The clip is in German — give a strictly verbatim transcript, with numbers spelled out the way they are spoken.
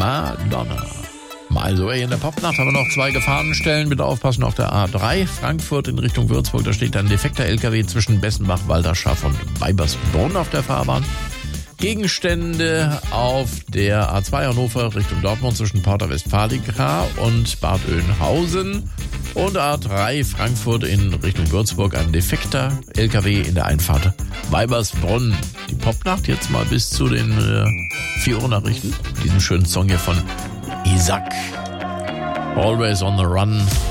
Madonna. Also in der Popnacht haben wir noch zwei Gefahrenstellen. Bitte aufpassen auf der A drei. Frankfurt in Richtung Würzburg. Da steht ein defekter L K W zwischen Bessenbach, Walterschaff und Weibersbrunn auf der Fahrbahn. Gegenstände auf der A zwei Hannover Richtung Dortmund zwischen Porta Westfalica und Bad Oeynhausen. Und A drei Frankfurt in Richtung Würzburg. Ein defekter L K W in der Einfahrt Weibersbrunn. Die Popnacht jetzt mal bis zu den äh, vier Uhr Nachrichten. Diesen schönen Song hier von Isaac. Always on the run.